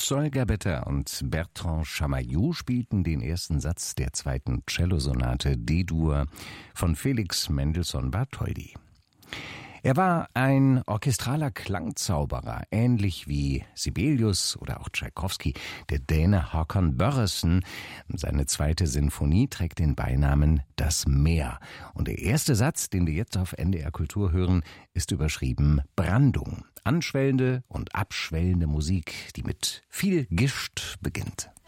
Sol Gabetta und Bertrand Chamayou spielten den ersten Satz der zweiten Cellosonate D-Dur von Felix Mendelssohn Bartholdy. Er war ein orchestraler Klangzauberer, ähnlich wie Sibelius oder auch Tschaikowski. Der Däne Håkon Børresen, seine zweite Sinfonie trägt den Beinamen Das Meer. Und der erste Satz, den wir jetzt auf NDR Kultur hören, ist überschrieben Brandung. Anschwellende und abschwellende Musik, die mit viel Gischt beginnt.